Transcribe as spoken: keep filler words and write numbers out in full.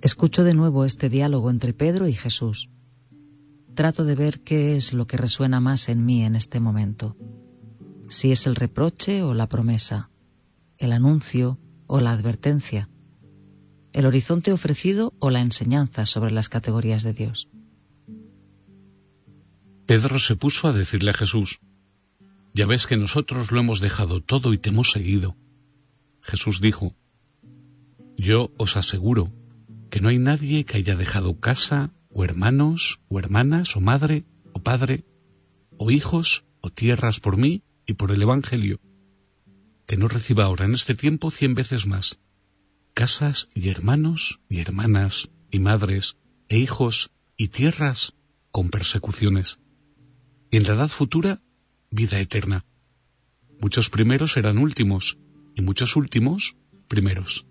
Escucho de nuevo este diálogo entre Pedro y Jesús. Trato de ver qué es lo que resuena más en mí en este momento. Si es el reproche o la promesa, el anuncio o la advertencia, el horizonte ofrecido o la enseñanza sobre las categorías de Dios. Pedro se puso a decirle a Jesús: «Ya ves que nosotros lo hemos dejado todo y te hemos seguido». Jesús dijo: «Yo os aseguro que no hay nadie que haya dejado casa, o hermanos, o hermanas, o madre, o padre, o hijos, o tierras por mí y por el Evangelio, que no reciba ahora en este tiempo cien veces más, casas y hermanos y hermanas y madres e hijos y tierras con persecuciones, y en la edad futura vida eterna. Muchos primeros serán últimos y muchos últimos primeros».